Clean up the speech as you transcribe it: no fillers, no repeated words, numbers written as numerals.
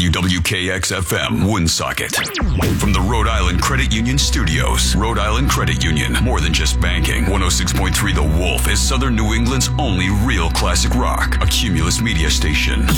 WWKX-FM, Woonsocket. From the Rhode Island Credit Union Studios, Rhode Island Credit Union, more than just banking. 106.3 The Wolf is Southern New England's only real classic rock, a Cumulus media station.